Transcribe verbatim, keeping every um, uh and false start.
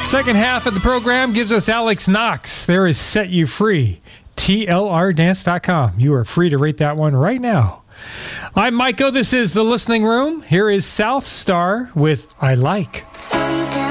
Second half of the program gives us Alex Knox. There is Set You Free. T L R dance dot com. You are free to rate that one right now. I'm Mike O. This is The Listening Room. Here is South Star with I Like. Sometimes